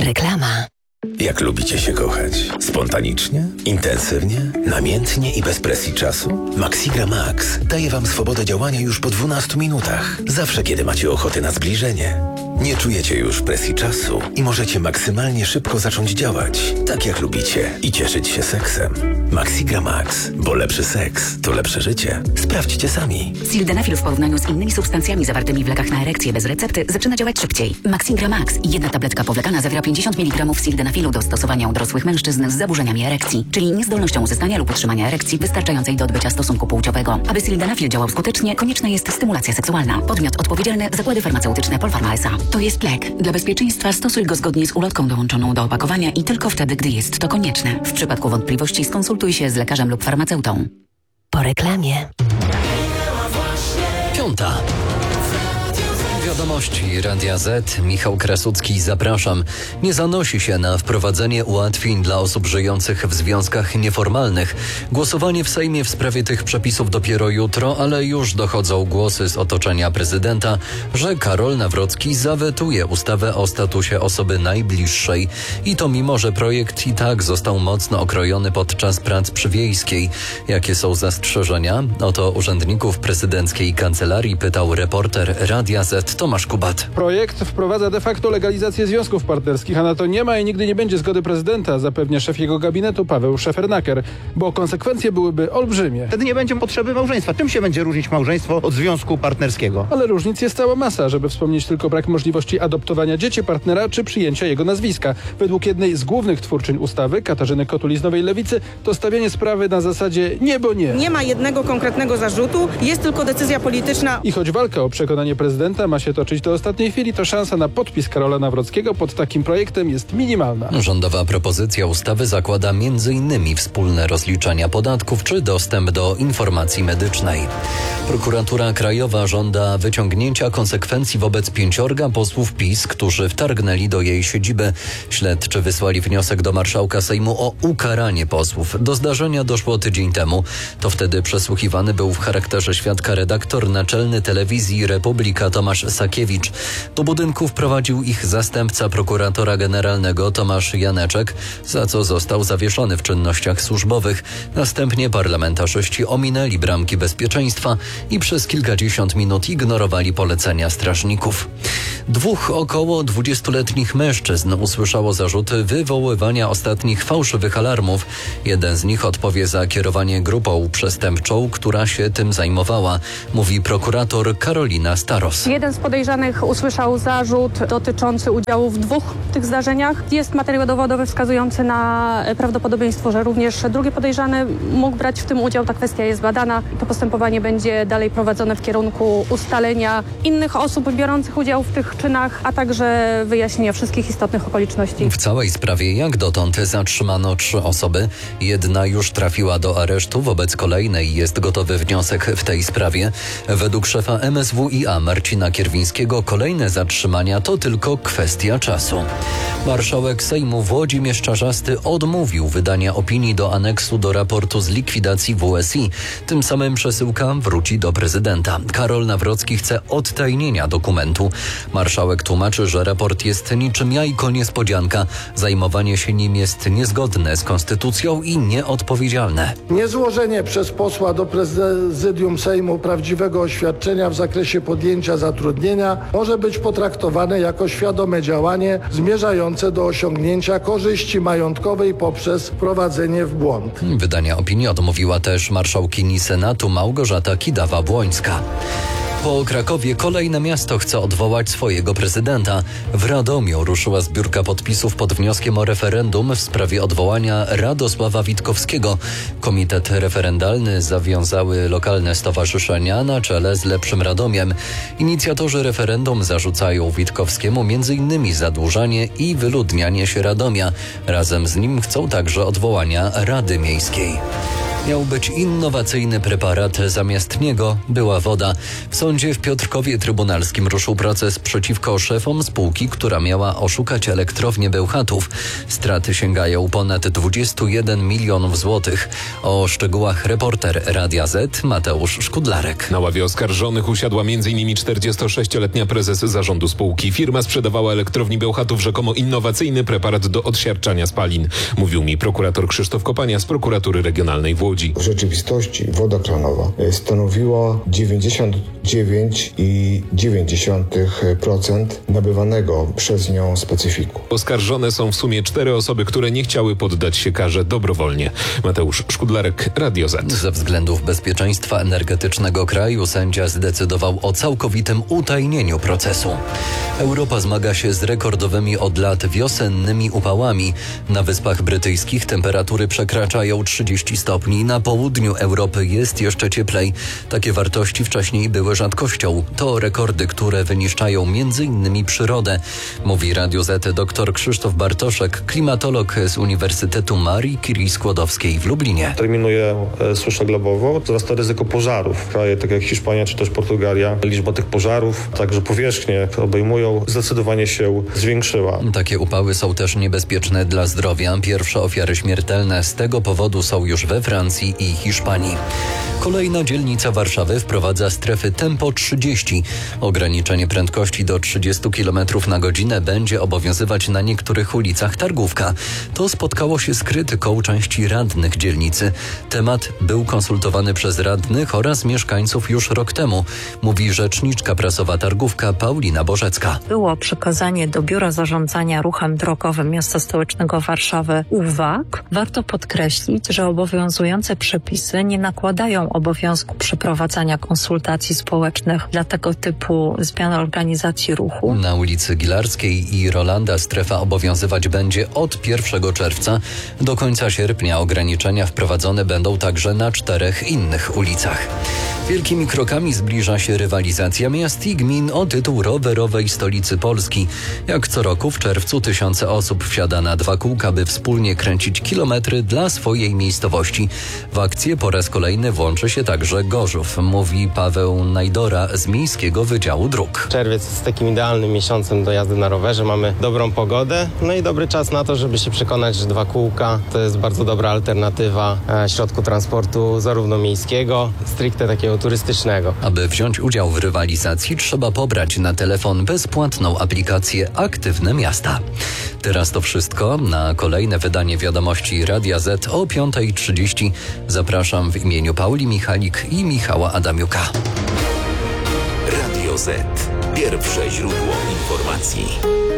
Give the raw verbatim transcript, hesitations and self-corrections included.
Reklama. Jak lubicie się kochać? Spontanicznie? Intensywnie? Namiętnie i bez presji czasu? Maxigra Max daje Wam swobodę działania już po dwunastu minutach. Zawsze, kiedy macie ochotę na zbliżenie. Nie czujecie już presji czasu i możecie maksymalnie szybko zacząć działać, tak jak lubicie, i cieszyć się seksem. Maxigra Max, bo lepszy seks to lepsze życie. Sprawdźcie sami. Sildenafil w porównaniu z innymi substancjami zawartymi w lekach na erekcję bez recepty zaczyna działać szybciej. Maxigra Max i jedna tabletka powlekana zawiera pięćdziesiąt miligramów sildenafilu do stosowania u dorosłych mężczyzn z zaburzeniami erekcji, czyli niezdolnością uzyskania lub utrzymania erekcji wystarczającej do odbycia stosunku płciowego. Aby sildenafil działał skutecznie, konieczna jest stymulacja seksualna. Podmiot odpowiedzialny: Zakłady Farmaceutyczne Polpharma S A. To jest lek. Dla bezpieczeństwa stosuj go zgodnie z ulotką dołączoną do opakowania i tylko wtedy, gdy jest to konieczne. W przypadku wątpliwości skonsultuj się z lekarzem lub farmaceutą. Po reklamie. Piąta. Wiadomości Radia Z. Michał Krasucki, zapraszam. Nie zanosi się na wprowadzenie ułatwień dla osób żyjących w związkach nieformalnych. Głosowanie w Sejmie w sprawie tych przepisów dopiero jutro, ale już dochodzą głosy z otoczenia prezydenta, że Karol Nawrocki zawetuje ustawę o statusie osoby najbliższej. I to mimo, że projekt i tak został mocno okrojony podczas prac przy Wiejskiej. Jakie są zastrzeżenia? O to urzędników prezydenckiej kancelarii pytał reporter Radia Z Tomasz Kubat. Projekt wprowadza de facto legalizację związków partnerskich, a na to nie ma i nigdy nie będzie zgody prezydenta, zapewnia szef jego gabinetu Paweł Szefernaker, bo konsekwencje byłyby olbrzymie. Wtedy nie będzie potrzeby małżeństwa. Czym się będzie różnić małżeństwo od związku partnerskiego? Ale różnic jest cała masa, żeby wspomnieć tylko brak możliwości adoptowania dzieci partnera czy przyjęcia jego nazwiska. Według jednej z głównych twórczyń ustawy, Katarzyny Kotuli z Nowej Lewicy, to stawianie sprawy na zasadzie nie, bo nie. Nie ma jednego konkretnego zarzutu, jest tylko decyzja polityczna. I choć walka o przekonanie prezydenta ma się toczyć do ostatniej chwili, to szansa na podpis Karola Nawrockiego pod takim projektem jest minimalna. Rządowa propozycja ustawy zakłada między innymi wspólne rozliczania podatków czy dostęp do informacji medycznej. Prokuratura Krajowa żąda wyciągnięcia konsekwencji wobec pięciorga posłów PiS, którzy wtargnęli do jej siedziby. Śledczy wysłali wniosek do marszałka Sejmu o ukaranie posłów. Do zdarzenia doszło tydzień temu. To wtedy przesłuchiwany był w charakterze świadka redaktor naczelny telewizji Republika Tomasz Sakiewicz. Do budynku wprowadził ich zastępca prokuratora generalnego Tomasz Janeczek, za co został zawieszony w czynnościach służbowych. Następnie parlamentarzyści ominęli bramki bezpieczeństwa i przez kilkadziesiąt minut ignorowali polecenia strażników. Dwóch około dwudziestoletnich mężczyzn usłyszało zarzuty wywoływania ostatnich fałszywych alarmów. Jeden z nich odpowie za kierowanie grupą przestępczą, która się tym zajmowała, mówi prokurator Karolina Staros. Jeden z podejrzanych usłyszał zarzut dotyczący udziału w dwóch tych zdarzeniach. Jest materiał dowodowy wskazujący na prawdopodobieństwo, że również drugi podejrzany mógł brać w tym udział. Ta kwestia jest badana. To postępowanie będzie dalej prowadzone w kierunku ustalenia innych osób biorących udział w tych czynach, a także wyjaśnienia wszystkich istotnych okoliczności. W całej sprawie jak dotąd zatrzymano trzy osoby. Jedna już trafiła do aresztu, wobec kolejnej jest gotowy wniosek w tej sprawie. Według szefa M S W i A Marcina Kierwińskiego kolejne zatrzymania to tylko kwestia czasu. Marszałek Sejmu Włodzimierz Czarzasty odmówił wydania opinii do aneksu do raportu z likwidacji W S I. Tym samym przesyłka wróci do prezydenta. Karol Nawrocki chce odtajnienia dokumentu. Marszałek tłumaczy, że raport jest niczym jajko niespodzianka. Zajmowanie się nim jest niezgodne z konstytucją i nieodpowiedzialne. Niezłożenie przez posła do prezydium Sejmu prawdziwego oświadczenia w zakresie podjęcia zatrudnienia może być potraktowane jako świadome działanie zmierzające do osiągnięcia korzyści majątkowej poprzez wprowadzenie w błąd. Wydania opinii odmówiła też marszałkini Senatu Małgorzata Kidawa-Błońska. Po Krakowie kolejne miasto chce odwołać swojego prezydenta. W Radomiu ruszyła zbiórka podpisów pod wnioskiem o referendum w sprawie odwołania Radosława Witkowskiego. Komitet referendalny zawiązały lokalne stowarzyszenia na czele z Lepszym Radomiem. Inicjatorzy referendum zarzucają Witkowskiemu m.in. zadłużanie i wyludnianie się Radomia. Razem z nim chcą także odwołania Rady Miejskiej. Miał być innowacyjny preparat, zamiast niego była woda. W sądzie w Piotrkowie Trybunalskim ruszył proces przeciwko szefom spółki, która miała oszukać elektrownię Bełchatów. Straty sięgają ponad dwadzieścia jeden milionów złotych. O szczegółach reporter Radia Z Mateusz Szkudlarek. Na ławie oskarżonych usiadła m in czterdziestosześcioletnia prezes zarządu spółki. Firma sprzedawała elektrowni Bełchatów rzekomo innowacyjny preparat do odsiarczania spalin. Mówił mi prokurator Krzysztof Kopania z prokuratury regionalnej w Łodzi. W rzeczywistości woda kranowa stanowiła dziewięćdziesiąt dziewięć przecinek dziewięć procent nabywanego przez nią specyfiku. Oskarżone są w sumie cztery osoby, które nie chciały poddać się karze dobrowolnie. Mateusz Szkudlarek, Radio Z. Ze względów bezpieczeństwa energetycznego kraju sędzia zdecydował o całkowitym utajnieniu procesu. Europa zmaga się z rekordowymi od lat wiosennymi upałami. Na Wyspach Brytyjskich temperatury przekraczają trzydzieści stopni. Na południu Europy jest jeszcze cieplej. Takie wartości wcześniej były rzadkością. To rekordy, które wyniszczają między innymi przyrodę, mówi Radio Z dr Krzysztof Bartoszek, klimatolog z Uniwersytetu Marii Curie Skłodowskiej w Lublinie. Terminuje suszę globową, wzrasta ryzyko pożarów. Kraje takie jak Hiszpania czy też Portugalia, liczba tych pożarów, także powierzchnie obejmują, zdecydowanie się zwiększyła. Takie upały są też niebezpieczne dla zdrowia. Pierwsze ofiary śmiertelne z tego powodu są już we Francji i Hiszpanii. Kolejna dzielnica Warszawy wprowadza strefy tempo trzydzieści. Ograniczenie prędkości do trzydzieści kilometrów na godzinę będzie obowiązywać na niektórych ulicach Targówka. To spotkało się z krytyką części radnych dzielnicy. Temat był konsultowany przez radnych oraz mieszkańców już rok temu, mówi rzeczniczka prasowa Targówka Paulina Bożecka. Było przekazanie do Biura Zarządzania Ruchem Drogowym Miasta Stołecznego Warszawy uwag. Warto podkreślić, że obowiązujące przepisy nie nakładają obowiązku przeprowadzania konsultacji społecznych dla tego typu zmian organizacji ruchu. Na ulicy Gilarskiej i Rolanda strefa obowiązywać będzie od pierwszego czerwca. Do końca sierpnia ograniczenia wprowadzone będą także na czterech innych ulicach. Wielkimi krokami zbliża się rywalizacja miast i gmin o tytuł rowerowej stolicy Polski. Jak co roku w czerwcu tysiące osób wsiada na dwa kółka, by wspólnie kręcić kilometry dla swojej miejscowości. W akcję po raz kolejny włączy się także Gorzów, mówi Paweł Najdora z Miejskiego Wydziału Dróg. Czerwiec jest takim idealnym miesiącem do jazdy na rowerze. Mamy dobrą pogodę, no i dobry czas na to, żeby się przekonać, że dwa kółka to jest bardzo dobra alternatywa e, środku transportu zarówno miejskiego, stricte takiego turystycznego. Aby wziąć udział w rywalizacji, trzeba pobrać na telefon bezpłatną aplikację Aktywne Miasta. Teraz to wszystko. Na kolejne wydanie wiadomości Radia Z o piąta trzydzieści zapraszam w imieniu Pauli Michalik i Michała Adamiuka. Radio Z. Pierwsze źródło informacji.